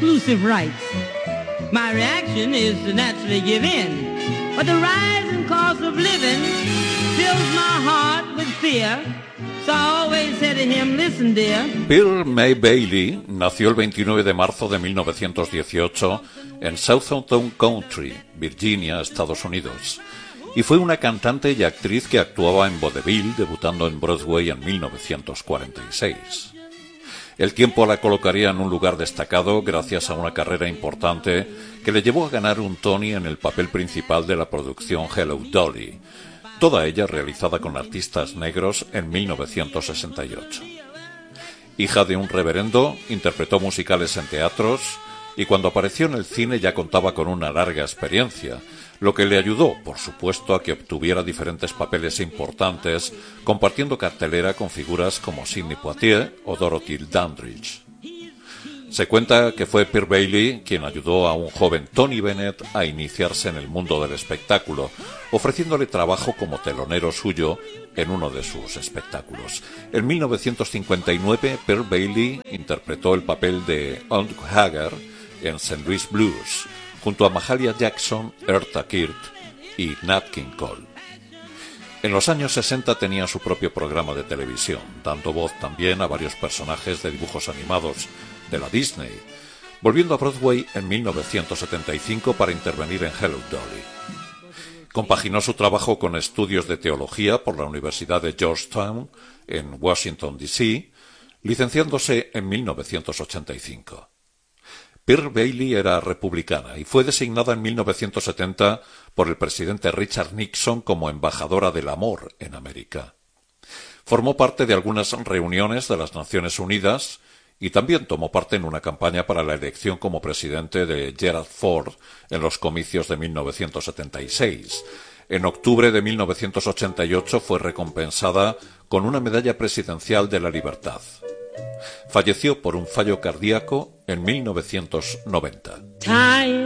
exclusive rights. My reaction is to naturally give in, but the rising cost of living fills my heart with fear. So I always say to him, listen, dear. Pearl May Bailey nació el 29 de marzo de 1918 en Southampton Country, Virginia, Estados Unidos, y fue una cantante y actriz que actuaba en vodevil, debutando en Broadway en 1946. El tiempo la colocaría en un lugar destacado gracias a una carrera importante que le llevó a ganar un Tony en el papel principal de la producción Hello, Dolly, toda ella realizada con artistas negros en 1968. Hija de un reverendo, interpretó musicales en teatros y cuando apareció en el cine ya contaba con una larga experiencia, lo que le ayudó, por supuesto, a que obtuviera diferentes papeles importantes, compartiendo cartelera con figuras como Sidney Poitier o Dorothy Dandridge. Se cuenta que fue Pearl Bailey quien ayudó a un joven Tony Bennett a iniciarse en el mundo del espectáculo, ofreciéndole trabajo como telonero suyo en uno de sus espectáculos. En 1959, Pearl Bailey interpretó el papel de Aunt Hagar en St. Louis Blues, junto a Mahalia Jackson, Eartha Kitt y Nat King Cole. En los años 60 tenía su propio programa de televisión, dando voz también a varios personajes de dibujos animados de la Disney, volviendo a Broadway en 1975 para intervenir en Hello, Dolly. Compaginó su trabajo con estudios de teología por la Universidad de Georgetown en Washington, D.C., licenciándose en 1985. Pearl Bailey era republicana y fue designada en 1970 por el presidente Richard Nixon como embajadora del amor en América. Formó parte de algunas reuniones de las Naciones Unidas y también tomó parte en una campaña para la elección como presidente de Gerald Ford en los comicios de 1976. En octubre de 1988 fue recompensada con una medalla presidencial de la libertad. Falleció por un fallo cardíaco en 1990.